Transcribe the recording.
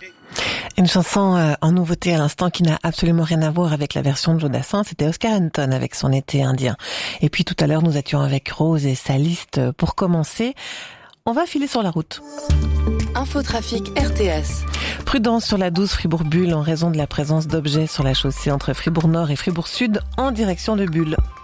Une chanson en nouveauté à l'instant qui n'a absolument rien à voir avec la version de Joe Dassin, c'était Oscar Anton avec son été indien. Et puis tout à l'heure, nous étions avec Rose et sa liste pour commencer. On va filer sur la route. Infotrafic RTS. Prudence sur la 12 Fribourg-Bulle en raison de la présence d'objets sur la chaussée entre Fribourg-Nord et Fribourg-Sud en direction de Bulle.